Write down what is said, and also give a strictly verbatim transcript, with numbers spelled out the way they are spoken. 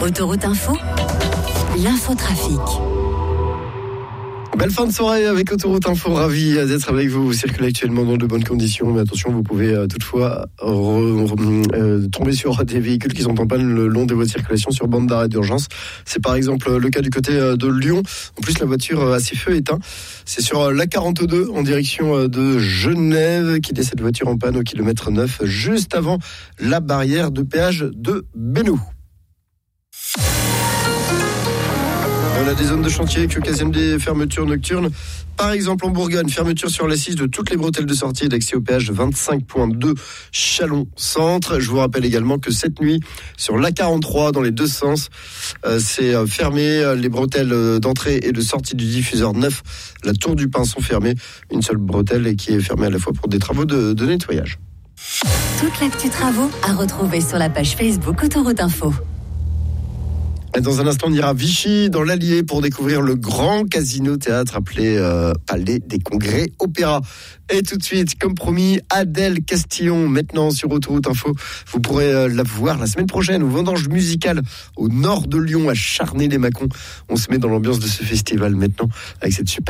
Autoroute Info, l'infotrafic. Belle fin de soirée avec Autoroute Info, ravi d'être avec vous. Vous circulez actuellement dans de bonnes conditions, mais attention, vous pouvez euh, toutefois re, re, euh, tomber sur des véhicules qui sont en panne le long des voies de circulation sur bande d'arrêt d'urgence. C'est par exemple le cas du côté de Lyon. En plus, la voiture a ses feux éteints. C'est sur l'A quarante-deux en direction de Genève qu'il y a cette voiture en panne au kilomètre neuf, juste avant la barrière de péage de Bénoux. On a des zones de chantier qui occasionnent des fermetures nocturnes. Par exemple en Bourgogne, fermeture sur la six de toutes les bretelles de sortie et d'accès au péage vingt-cinq point deux Chalon-Centre. Je vous rappelle également que cette nuit, sur l'A quarante-trois, dans les deux sens, euh, c'est fermé. Les bretelles d'entrée et de sortie du diffuseur neuf, la Tour du Pin, sont fermées. Une seule bretelle qui est fermée à la fois pour des travaux de, de nettoyage. Toute l'actu travaux à retrouver sur la page Facebook Autoroute Info. Dans un instant, on ira à Vichy, dans l'Allier, pour découvrir le grand casino-théâtre appelé euh, Palais des Congrès Opéra. Et tout de suite, comme promis, Adèle Castillon, maintenant sur Autoroute Info. Vous pourrez euh, la voir la semaine prochaine au Vendange Musical au nord de Lyon, à Charnay-les-Mâcons. On se met dans l'ambiance de ce festival maintenant, avec cette super